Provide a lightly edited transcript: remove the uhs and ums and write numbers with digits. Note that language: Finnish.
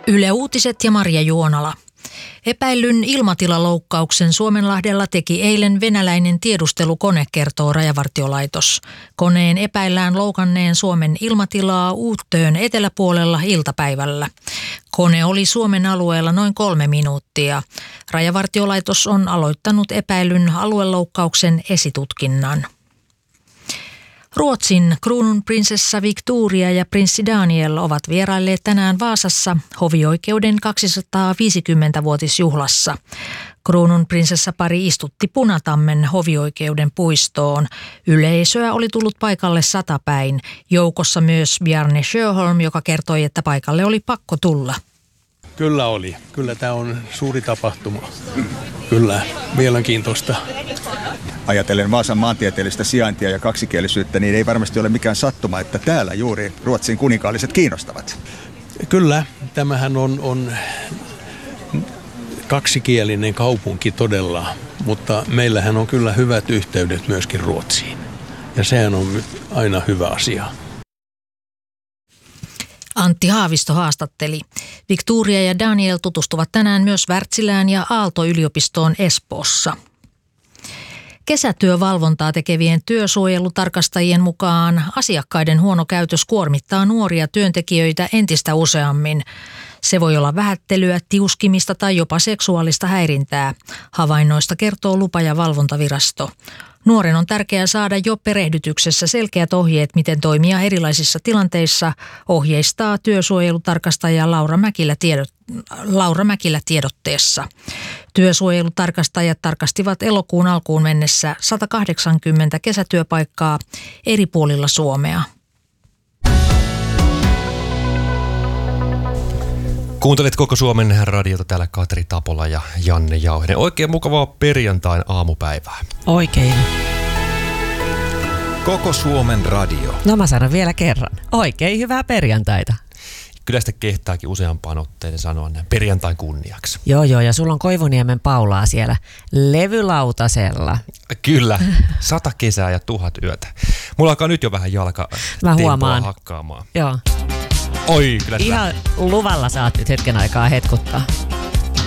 Yle Uutiset ja Marja Juonala. Epäillyn ilmatilaloukkauksen Suomenlahdella teki eilen venäläinen tiedustelukone, kertoo Rajavartiolaitos. Koneen epäillään loukanneen Suomen ilmatilaa Uuttöön eteläpuolella iltapäivällä. Kone oli Suomen alueella noin 3 minuuttia. Rajavartiolaitos on aloittanut epäillyn alueloukkauksen esitutkinnan. Ruotsin kruununprinsessa Victoria ja prinssi Daniel ovat vierailleet tänään Vaasassa hovioikeuden 250-vuotisjuhlassa. Kruununprinsessapari istutti Punatammen hovioikeuden puistoon. Yleisöä oli tullut paikalle 100 päin. Joukossa myös Bjarne Sjöholm, joka kertoi, että paikalle oli pakko tulla. Kyllä oli. Kyllä tämä on suuri tapahtuma. Kyllä, mielenkiintoista. Ajatellen Vaasan maantieteellistä sijaintia ja kaksikielisyyttä, niin ei varmasti ole mikään sattuma, että täällä juuri Ruotsin kuninkaalliset kiinnostavat. Kyllä, tämähän on kaksikielinen kaupunki todella, mutta meillähän on kyllä hyvät yhteydet myöskin Ruotsiin. Ja sehän on aina hyvä asia. Antti Haavisto haastatteli. Victoria ja Daniel tutustuvat tänään myös Wärtsilään ja Aalto-yliopistoon Espoossa. Kesätyövalvontaa tekevien työsuojelutarkastajien mukaan asiakkaiden huono käytös kuormittaa nuoria työntekijöitä entistä useammin. Se voi olla vähättelyä, tiuskimista tai jopa seksuaalista häirintää. Havainnoista kertoo lupa- ja valvontavirasto. Nuoren on tärkeää saada jo perehdytyksessä selkeät ohjeet, miten toimia erilaisissa tilanteissa, ohjeistaa työsuojelutarkastaja Laura Mäkilä tiedotteessa. Työsuojelutarkastajat tarkastivat elokuun alkuun mennessä 180 kesätyöpaikkaa eri puolilla Suomea. Kuuntelet Koko Suomen radiota, täällä Katri Tapola ja Janne Jauhinen. Oikein mukavaa perjantain aamupäivää. Oikein. Koko Suomen radio. No mä sanon vielä kerran. Oikein hyvää perjantaita. Kyllä sitä kehtaakin useampaan otteeseen sanoa näin perjantain kunniaksi. Joo, ja sulla on Koivuniemen Paulaa siellä levylautasella. Kyllä, 100 kesää ja 1000 yötä. Mulla alkaa nyt jo vähän jalka tempoa hakkaamaan. Joo. Oi, kyllä ihan luvalla saat nyt hetken aikaa hetkuttaa.